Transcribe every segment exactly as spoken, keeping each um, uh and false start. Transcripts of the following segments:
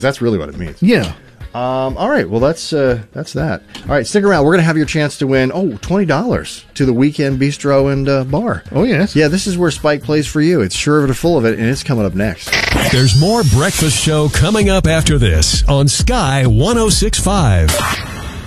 That's really what it means. Yeah. Um, all right. Well, that's uh, that's that. All right. Stick around. We're going to have your chance to win, oh, twenty dollars to the Weekend Bistro and uh, Bar. Oh, yes. Yeah, this is where Spike plays for you. It's sure to full of it, and it's coming up next. There's more Breakfast Show coming up after this on Sky one oh six point five.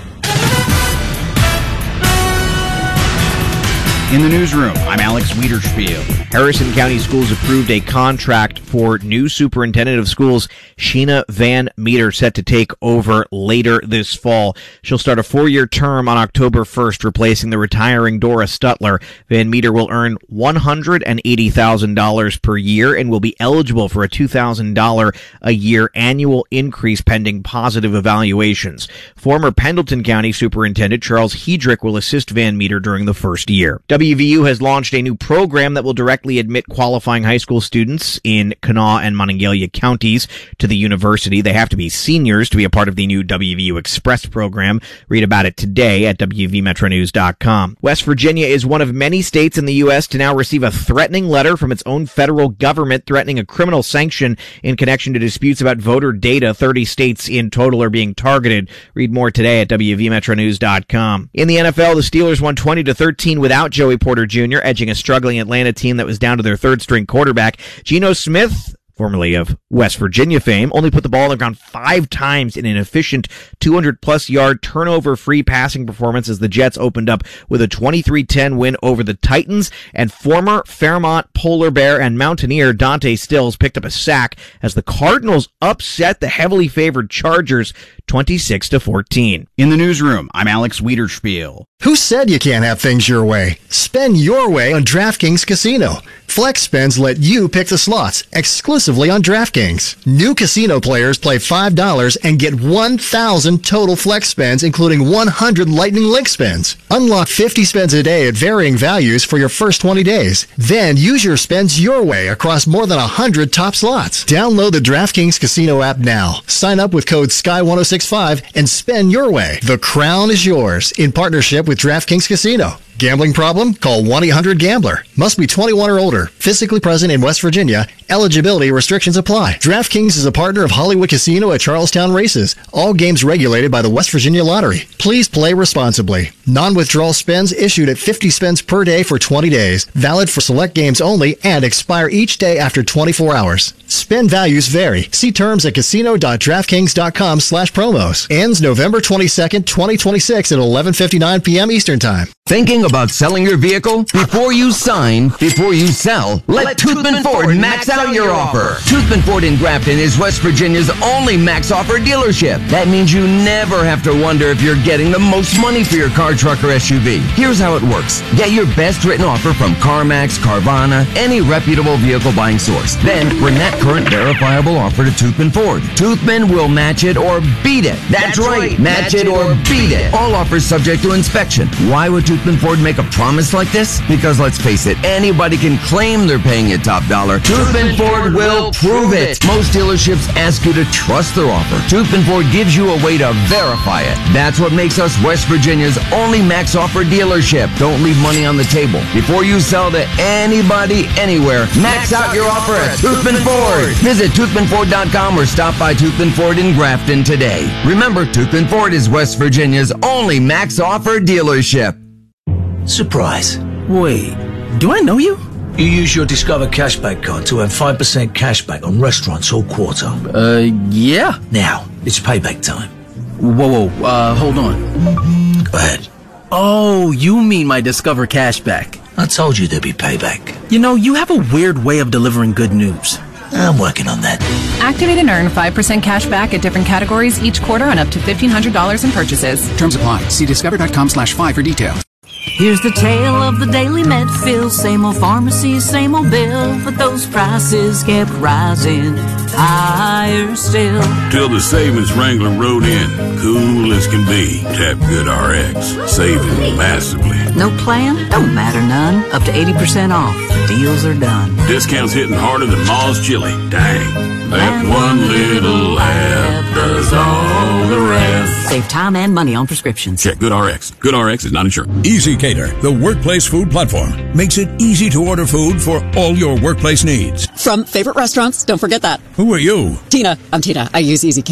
In the newsroom, I'm Alex Wiederspiel. Harrison County Schools approved a contract for new superintendent of schools, Sheena Van Meter, set to take over later this fall. She'll start a four-year term on October first, replacing the retiring Dora Stutler. Van Meter will earn one hundred eighty thousand dollars per year and will be eligible for a two thousand dollars a year annual increase pending positive evaluations. Former Pendleton County Superintendent Charles Hedrick will assist Van Meter during the first year. W V U has launched a new program that will directly admit qualifying high school students in Kanawha and Monongalia counties to the university. They have to be seniors to be a part of the new W V U Express program. Read about it today at W V Metro News dot com. West Virginia is one of many states in the U S to now receive a threatening letter from its own federal government threatening a criminal sanction in connection to disputes about voter data. thirty states in total are being targeted. Read more today at W V Metro News dot com. In the N F L, the Steelers won twenty to thirteen without Joey Porter Junior, edging a struggling Atlanta team that was down to their third-string quarterback. Geno Smith, formerly of West Virginia fame, only put the ball on the ground five times in an efficient two hundred plus yard turnover-free passing performance as the Jets opened up with a twenty-three ten win over the Titans, and former Fairmont Polar Bear and Mountaineer Dante Stills picked up a sack as the Cardinals upset the heavily favored Chargers twenty-six to fourteen. In the newsroom, I'm Alex Wiederspiel. Who said you can't have things your way? Spend your way on DraftKings Casino. Flex Spends let you pick the slots exclusively on DraftKings. New casino players play five dollars and get one thousand total Flex Spends, including one hundred Lightning Link spins. Unlock fifty spends a day at varying values for your first twenty days. Then use your spends your way across more than one hundred top slots. Download the DraftKings Casino app now. Sign up with code Sky one oh six five and spend your way. The crown is yours in partnership with DraftKings Casino. Gambling problem? Call one eight hundred gambler. Must be twenty-one or older. Physically present in West Virginia. Eligibility restrictions apply. DraftKings is a partner of Hollywood Casino at Charlestown Races. All games regulated by the West Virginia Lottery. Please play responsibly. Non-withdrawal spends issued at fifty spends per day for twenty days. Valid for select games only and expire each day after twenty-four hours. Spend values vary. See terms at casino.draftkings.com slash promos. Ends November twenty-second, twenty twenty-six at eleven fifty-nine p.m. Eastern Time. Thinking about selling your vehicle? Before you sign, before you sell, let Toothman Ford max out your offer. Toothman Ford in Grafton is West Virginia's only max offer dealership. That means you never have to wonder if you're getting the most money for your car, truck, or S U V. Here's how it works. Get your best written offer from CarMax, Carvana, any reputable vehicle buying source. Then bring that current verifiable offer to Toothman Ford. Toothman will match it or beat it. That's, That's right, match it or beat it. All offers subject to inspection. Why would Toothman Ford make a promise like this? Because let's face it, anybody can claim they're paying you top dollar. Toothman Ford will prove it. Most dealerships ask you to trust their offer. Toothman Ford gives you a way to verify it. That's what makes us West Virginia's only max offer dealership. Don't leave money on the table. Before you sell to anybody, anywhere, max out your offer at Toothman Ford. Visit toothman ford dot com or stop by Toothman Ford in Grafton today. Remember, Toothman Ford is West Virginia's only max offer dealership. Surprise. Wait, do I know you? You use your Discover Cashback card to earn five percent cashback on restaurants all quarter. Uh, yeah. Now, it's payback time. Whoa, whoa, uh, hold on. Go ahead. Oh, you mean my Discover Cashback. I told you there'd be payback. You know, you have a weird way of delivering good news. I'm working on that. Activate and earn five percent cash back at different categories each quarter on up to fifteen hundred dollars in purchases. Terms apply. See discover.com slash five for details. Here's the tale of the daily Medfield. Same old pharmacy, same old bill, but those prices kept rising higher still. Till the savings Wrangler rode in, cool as can be. Tap Good R X, saving massively. No plan? Don't matter none. Up to eighty percent off. The deals are done. Discounts hitting harder than Ma's chili. Dang, that one little app does all all the rest. Save time and money on prescriptions. Check GoodRx. GoodRx is not insured. Easy Cater, the workplace food platform, makes it easy to order food for all your workplace needs. From favorite restaurants, don't forget that. Who are you? Tina. I'm Tina. I use Easy Cater.